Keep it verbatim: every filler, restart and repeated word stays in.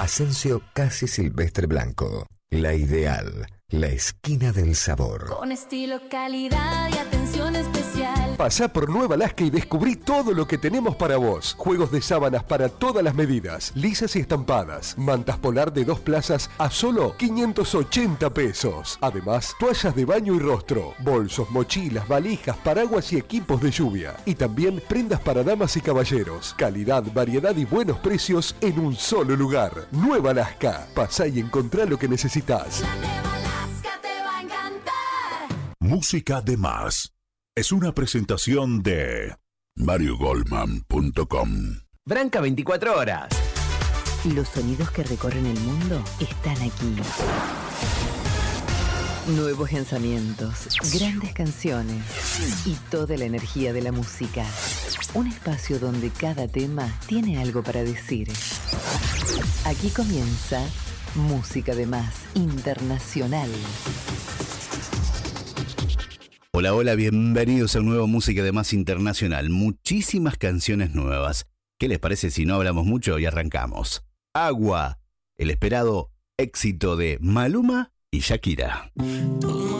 Asensio Casi Silvestre Blanco. La Ideal, la esquina del sabor. Con estilo, calidad y atención especial. Pasá por Nueva Alaska y descubrí todo lo que tenemos para vos. Juegos de sábanas para todas las medidas, lisas y estampadas. Mantas polar de dos plazas a solo quinientos ochenta pesos. Además, toallas de baño y rostro, bolsos, mochilas, valijas, paraguas y equipos de lluvia. Y también prendas para damas y caballeros. Calidad, variedad y buenos precios en un solo lugar. Nueva Alaska. Pasá y encontrá lo que necesitas. La Nueva Alaska te va a encantar. Música de Más es una presentación de mario goldman punto com. Branca veinticuatro horas. Los sonidos que recorren el mundo están aquí. Nuevos lanzamientos, grandes canciones y toda la energía de la música. Un espacio donde cada tema tiene algo para decir. Aquí comienza Música de Más Internacional. Hola, hola, bienvenidos a un nuevo Música de Más Internacional. Muchísimas canciones nuevas. ¿Qué les parece si no hablamos mucho y arrancamos? Agua, el esperado éxito de Maluma y Shakira.